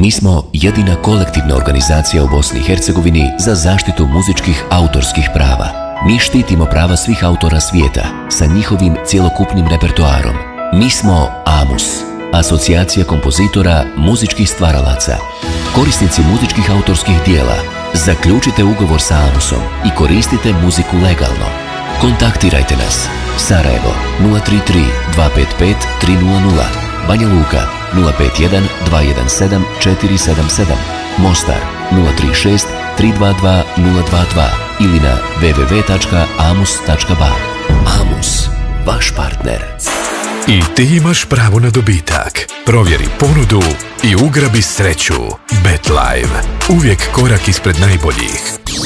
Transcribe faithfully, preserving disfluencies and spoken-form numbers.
Mi smo jedina kolektivna organizacija u Bosni i Hercegovini za zaštitu muzičkih autorskih prava. Mi štitimo prava svih autora svijeta sa njihovim cjelokupnim repertoarom. Mi smo AMUS, Asocijacija kompozitora muzičkih stvaralaca. Korisnici muzičkih autorskih dijela, zaključite ugovor sa AMUSom i koristite muziku legalno. Kontaktirajte nas. Sarajevo nula tri tri dva pet pet tri nula nula, Banja Luka nula pet jedan dva jedan sedam četiri sedam sedam, Mostar nula tri šest tri dva dva nula dva dva ili na w w w tačka amus tačka ba. AMUS, vaš partner. I ti imaš pravo na dobitak. Provjeri ponudu i ugrabi sreću. BetLive. Uvijek korak ispred najboljih.